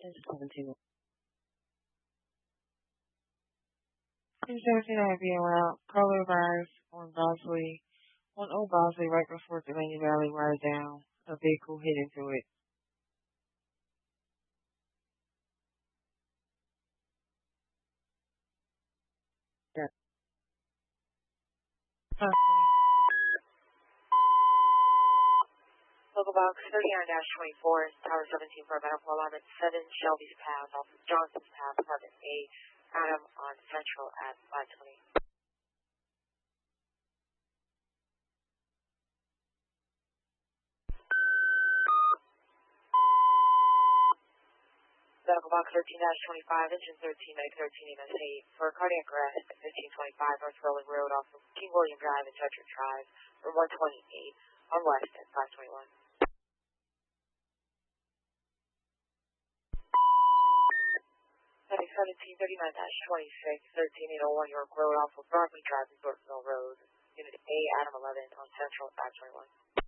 It's 17. It's 17 being around color virus on Bosley, on Old Bosley, right before Delaney Valley, right down. A vehicle hit into it. Yeah. Local box 39-24, Tower 17 for a medical alarm at 7 Shelby's Path off of Johnson's Path, apartment A, Adam on Central at 520. Medical box 13-25, engine 13, medic 13, MS 8 for cardiac arrest at 1525 North Rolling Road off of King William Drive and Tetrick Drive, or 128 on West at 521. Medic 17, 39-26, 13801 York Road off of Broadway Drive and Yorkville Road, Unit A, Adam 11 on Central at 521.